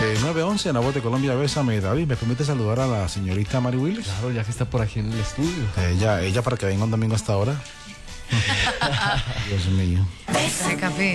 911 en la voz de Colombia Bésame. David, ¿me permite saludar a la señorita Mari Willis? Claro, ya que está por aquí en el estudio. Ella para que venga un domingo hasta ahora. Dios mío. Ese café.